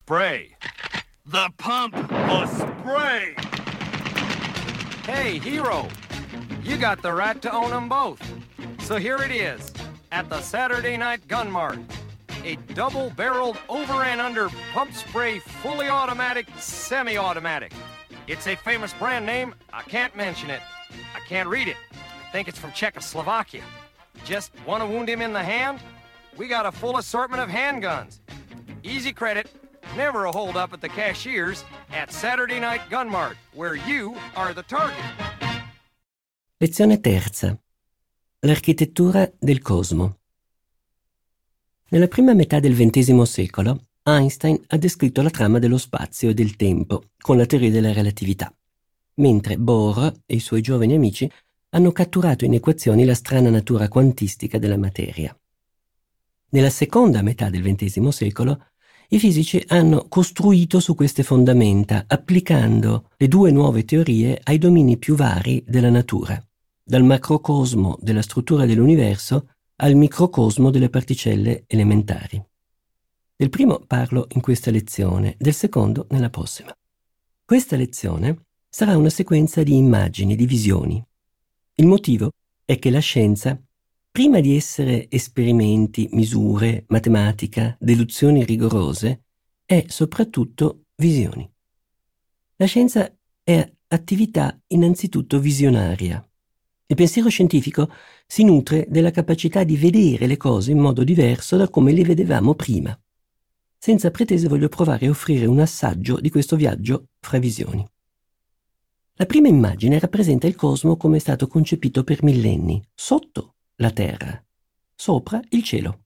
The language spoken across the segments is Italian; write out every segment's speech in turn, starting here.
spray. The pump, the spray. Hey, hero, you got the right to own them both. So here it is, at the Saturday Night Gun Mart. A double-barreled over and under pump spray, fully automatic, semi-automatic. It's a famous brand name. I can't mention it. I can't read it. I think it's from Czechoslovakia. Just want to wound him in the hand? We got a full assortment of handguns. Easy credit, never a hold up at the cashiers at Saturday Night Gun Mart, where you are the target. Lezione terza. L'architettura del cosmo. Nella prima metà del XX secolo, Einstein ha descritto la trama dello spazio e del tempo con la teoria della relatività, mentre Bohr e i suoi giovani amici hanno catturato in equazioni la strana natura quantistica della materia. Nella seconda metà del XX secolo, i fisici hanno costruito su queste fondamenta, applicando le due nuove teorie ai domini più vari della natura, dal macrocosmo della struttura dell'universo al microcosmo delle particelle elementari. Del primo parlo in questa lezione, del secondo nella prossima. Questa lezione sarà una sequenza di immagini, di visioni. Il motivo è che la scienza, prima di essere esperimenti, misure, matematica, deduzioni rigorose, è soprattutto visioni. La scienza è attività innanzitutto visionaria. Il pensiero scientifico si nutre della capacità di vedere le cose in modo diverso da come le vedevamo prima. Senza pretese voglio provare a offrire un assaggio di questo viaggio fra visioni. La prima immagine rappresenta il cosmo come è stato concepito per millenni, sotto la Terra, sopra il cielo.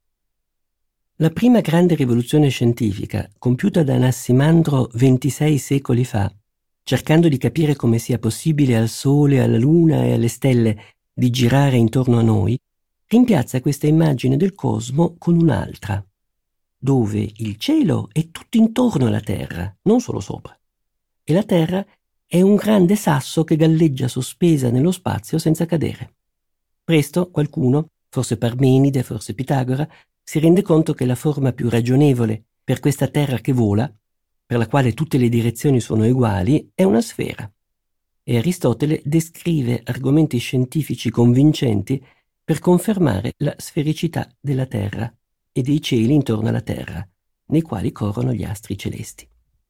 La prima grande rivoluzione scientifica, compiuta da Anassimandro 26 secoli fa, cercando di capire come sia possibile al Sole, alla Luna e alle stelle di girare intorno a noi, rimpiazza questa immagine del cosmo con un'altra, dove il cielo è tutto intorno alla Terra, non solo sopra, e la Terra è un grande sasso che galleggia sospesa nello spazio senza cadere. Presto qualcuno, forse Parmenide, forse Pitagora, si rende conto che la forma più ragionevole per questa Terra che vola, per la quale tutte le direzioni sono uguali, è una sfera. E Aristotele descrive argomenti scientifici convincenti per confermare la sfericità della Terra e dei cieli intorno alla Terra, nei quali corrono gli astri celesti.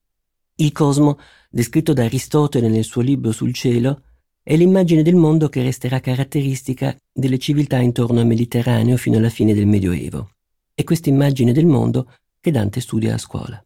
Il cosmo, descritto da Aristotele nel suo libro sul cielo, è l'immagine del mondo che resterà caratteristica delle civiltà intorno al Mediterraneo fino alla fine del Medioevo. È questa immagine del mondo che Dante studia a scuola.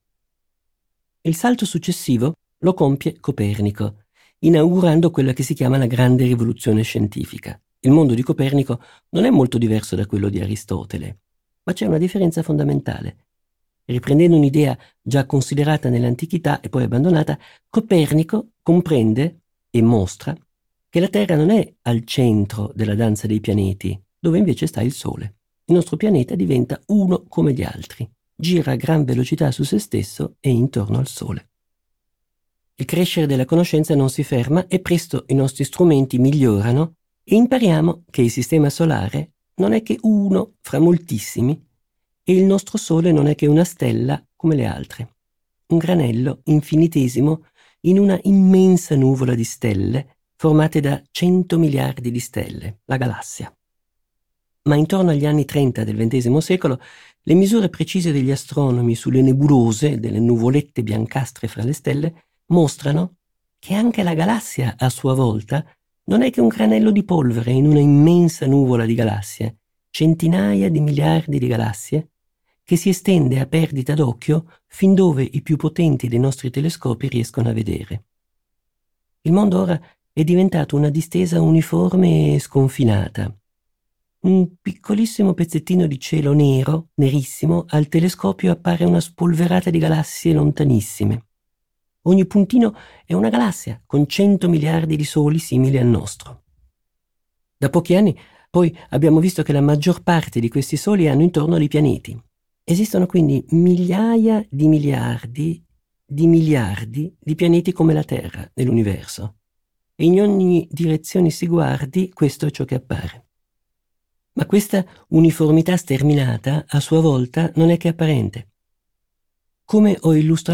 Il salto successivo lo compie Copernico, inaugurando quella che si chiama la grande rivoluzione scientifica. Il mondo di Copernico non è molto diverso da quello di Aristotele, ma c'è una differenza fondamentale. Riprendendo un'idea già considerata nell'antichità e poi abbandonata, Copernico comprende e mostra che la Terra non è al centro della danza dei pianeti, dove invece sta il Sole. Il nostro pianeta diventa uno come gli altri, gira a gran velocità su se stesso e intorno al Sole. Il crescere della conoscenza non si ferma e presto i nostri strumenti migliorano e impariamo che il sistema solare non è che uno fra moltissimi e il nostro Sole non è che una stella come le altre, un granello infinitesimo in una immensa nuvola di stelle formate da 100 miliardi di stelle, la galassia. Ma intorno agli anni 30 del XX secolo le misure precise degli astronomi sulle nebulose, delle nuvolette biancastre fra le stelle, mostrano che anche la galassia a sua volta non è che un granello di polvere in una immensa nuvola di galassie, centinaia di miliardi di galassie, che si estende a perdita d'occhio fin dove i più potenti dei nostri telescopi riescono a vedere. Il mondo ora è diventato una distesa uniforme e sconfinata. Un piccolissimo pezzettino di cielo nero, nerissimo, al telescopio appare una spolverata di galassie lontanissime. Ogni puntino è una galassia con 100 miliardi di soli simili al nostro. Da pochi anni poi abbiamo visto che la maggior parte di questi soli hanno intorno dei pianeti. Esistono quindi migliaia di miliardi di pianeti come la Terra nell'universo. E in ogni direzione si guardi, questo è ciò che appare. Ma questa uniformità sterminata, a sua volta, non è che apparente. Come ho illustrato